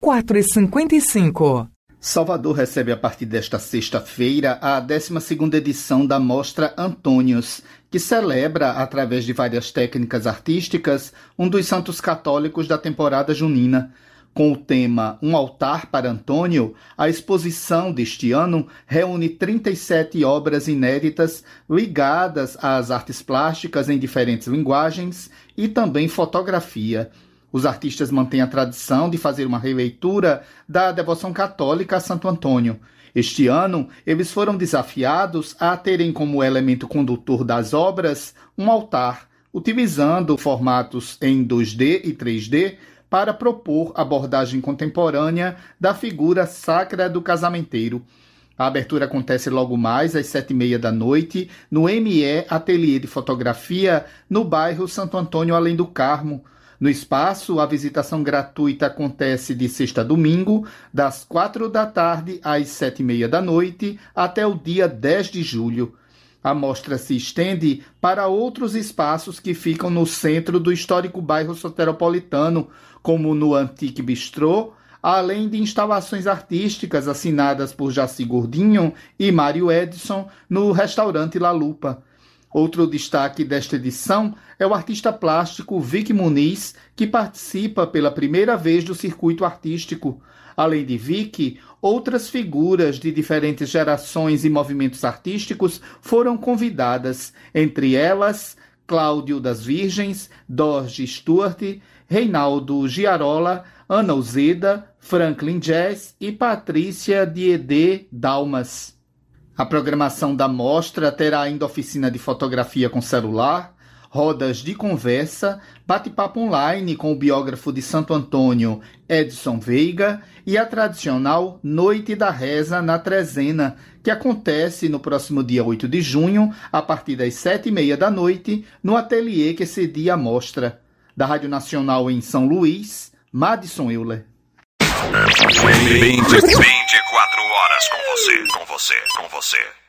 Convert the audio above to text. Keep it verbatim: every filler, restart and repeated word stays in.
quatro e cinquenta e cinco. Salvador recebe a partir desta sexta-feira a décima segunda edição da Mostra Antônios, que celebra, através de várias técnicas artísticas, um dos santos católicos da temporada junina. Com o tema Um Altar para Antônio, a exposição deste ano reúne trinta e sete obras inéditas ligadas às artes plásticas em diferentes linguagens e também fotografia. Os artistas mantêm a tradição de fazer uma releitura da devoção católica a Santo Antônio. Este ano, eles foram desafiados a terem como elemento condutor das obras um altar, utilizando formatos em dois D e três D para propor abordagem contemporânea da figura sacra do casamenteiro. A abertura acontece logo mais às sete e meia da noite no M E Ateliê de Fotografia, no bairro Santo Antônio, Além do Carmo. No espaço, a visitação gratuita acontece de sexta a domingo, das quatro da tarde às sete e meia da noite, até o dia dez de julho. A mostra se estende para outros espaços que ficam no centro do histórico bairro soteropolitano, como no Antique Bistrô, além de instalações artísticas assinadas por Jaci Gordinho e Mário Edson no restaurante La Lupa. Outro destaque desta edição é o artista plástico Vic Muniz, que participa pela primeira vez do circuito artístico. Além de Vic, outras figuras de diferentes gerações e movimentos artísticos foram convidadas, entre elas Cláudio das Virgens, Dorje Stuart, Reinaldo Giarola, Ana Uzeda, Franklin Jazz e Patrícia Diedê Dalmas. A programação da mostra terá ainda oficina de fotografia com celular, rodas de conversa, bate-papo online com o biógrafo de Santo Antônio, Edson Veiga, e a tradicional Noite da Reza na Trezena, que acontece no próximo dia oito de junho, a partir das sete e meia da noite, no ateliê que cedia a mostra. Da Rádio Nacional em São Luís, Madison Euler. vinte e quatro horas com você, com você, com você.